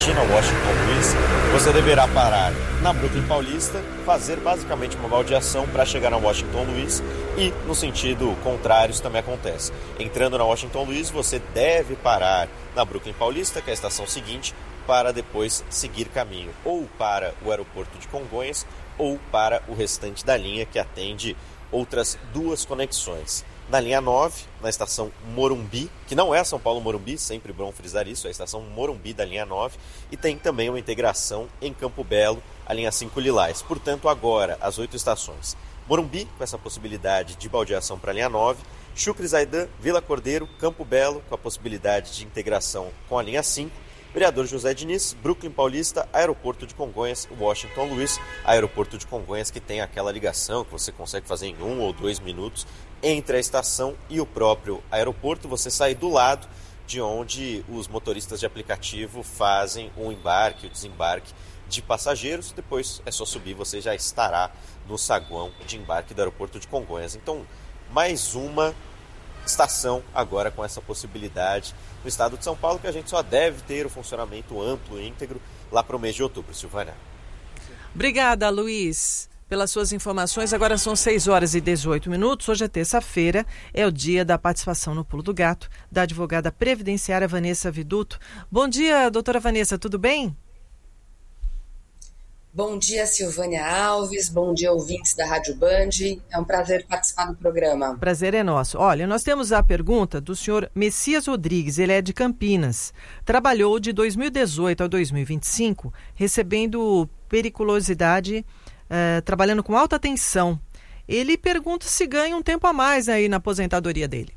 destino a Washington Luiz, você deverá parar na Brooklyn Paulista, fazer basicamente uma baldeação para chegar na Washington Luiz, e no sentido contrário isso também acontece. Entrando na Washington Luiz, você deve parar na Brooklyn Paulista, que é a estação seguinte, para depois seguir caminho ou para o aeroporto de Congonhas ou para o restante da linha, que atende outras duas conexões. Na linha 9, na estação Morumbi, que não é a São Paulo Morumbi, sempre bom frisar isso, é a estação Morumbi da linha 9, e tem também uma integração em Campo Belo, a linha 5 Lilás. Portanto, agora, as 8 estações. Morumbi, com essa possibilidade de baldeação para a linha 9, Chucre Zaidan, Vila Cordeiro, Campo Belo, com a possibilidade de integração com a linha 5, Vereador José Diniz, Brooklyn Paulista, Aeroporto de Congonhas, Washington Luiz, Aeroporto de Congonhas, que tem aquela ligação que você consegue fazer em 1 ou 2 minutos entre a estação e o próprio aeroporto. Você sai do lado de onde os motoristas de aplicativo fazem o embarque, o desembarque de passageiros. Depois é só subir, você já estará no saguão de embarque do Aeroporto de Congonhas. Então, mais uma estação agora com essa possibilidade no estado de São Paulo, que a gente só deve ter o funcionamento amplo e íntegro lá para o mês de outubro. Silvânia. Obrigada, Luiz, pelas suas informações. Agora são 6h18. Hoje é terça-feira, é o dia da participação no Pulo do Gato da advogada previdenciária Vanessa Viduto. Bom dia, doutora Vanessa, tudo bem? Bom dia, Silvânia Alves. Bom dia, ouvintes da Rádio Band. É um prazer participar do programa. Prazer é nosso. Olha, nós temos a pergunta do senhor Messias Rodrigues. Ele é de Campinas. Trabalhou de 2018 a 2025, recebendo periculosidade, trabalhando com alta tensão. Ele pergunta se ganha um tempo a mais aí na aposentadoria dele.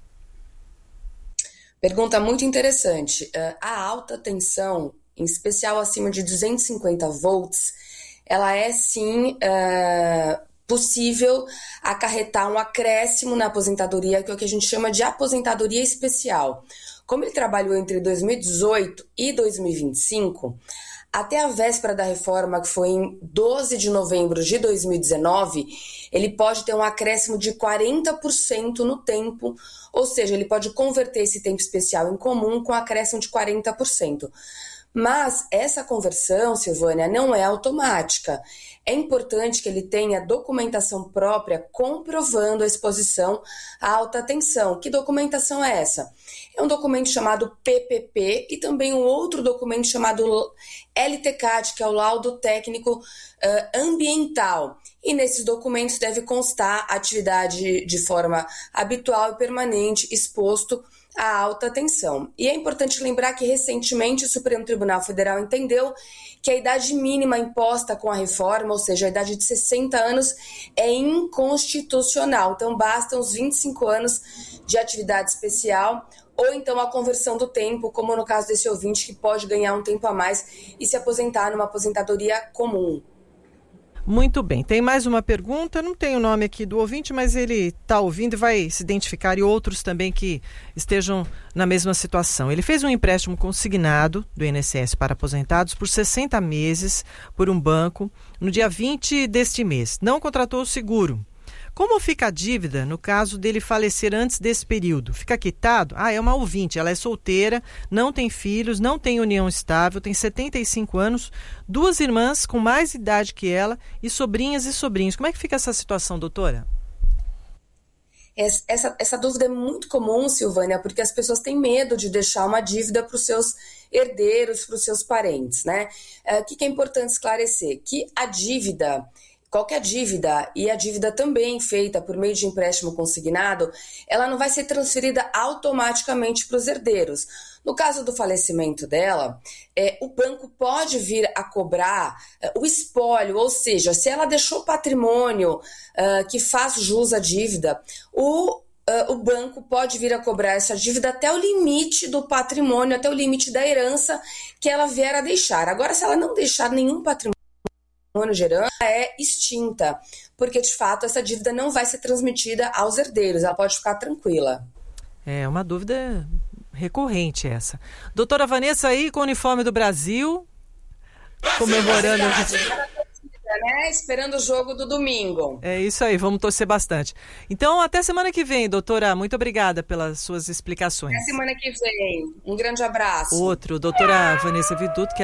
Pergunta muito interessante. A alta tensão, em especial acima de 250 volts, ela é sim possível acarretar um acréscimo na aposentadoria, que é o que a gente chama de aposentadoria especial. Como ele trabalhou entre 2018 e 2025, até a véspera da reforma, que foi em 12 de novembro de 2019, ele pode ter um acréscimo de 40% no tempo, ou seja, ele pode converter esse tempo especial em comum com acréscimo de 40%. Mas essa conversão, Silvânia, não é automática. É importante que ele tenha documentação própria comprovando a exposição à alta tensão. Que documentação é essa? É um documento chamado PPP e também um outro documento chamado LTCAT, que é o Laudo Técnico Ambiental. E nesses documentos deve constar a atividade de forma habitual e permanente exposto a alta tensão. E é importante lembrar que recentemente o Supremo Tribunal Federal entendeu que a idade mínima imposta com a reforma, ou seja, a idade de 60 anos, é inconstitucional. Então bastam os 25 anos de atividade especial ou então a conversão do tempo, como no caso desse ouvinte que pode ganhar um tempo a mais e se aposentar numa aposentadoria comum. Muito bem, tem mais uma pergunta, não tem o nome aqui do ouvinte, mas ele está ouvindo e vai se identificar, e outros também que estejam na mesma situação. Ele fez um empréstimo consignado do INSS para aposentados por 60 meses por um banco no dia 20 deste mês. Não contratou o seguro. Como fica a dívida no caso dele falecer antes desse período? Fica quitado? É uma ouvinte, ela é solteira, não tem filhos, não tem união estável, tem 75 anos, 2 irmãs com mais idade que ela e sobrinhas e sobrinhos. Como é que fica essa situação, doutora? Essa dúvida é muito comum, Silvânia, porque as pessoas têm medo de deixar uma dívida para os seus herdeiros, para os seus parentes, né? O que é importante esclarecer? Que a dívida... Qualquer dívida, e a dívida também feita por meio de empréstimo consignado, ela não vai ser transferida automaticamente para os herdeiros. No caso do falecimento dela, o banco pode vir a cobrar o espólio, ou seja, se ela deixou patrimônio que faz jus à dívida, o banco pode vir a cobrar essa dívida até o limite do patrimônio, até o limite da herança que ela vier a deixar. Agora, se ela não deixar nenhum patrimônio gerando, é extinta, porque de fato essa dívida não vai ser transmitida aos herdeiros, ela pode ficar tranquila. É uma dúvida recorrente essa. Doutora Vanessa aí com o uniforme do Brasil, comemorando... né? Esperando o jogo do domingo. É isso aí, vamos torcer bastante. Então, até semana que vem, doutora. Muito obrigada pelas suas explicações. Até semana que vem. Um grande abraço. Doutora Vanessa Viduto, que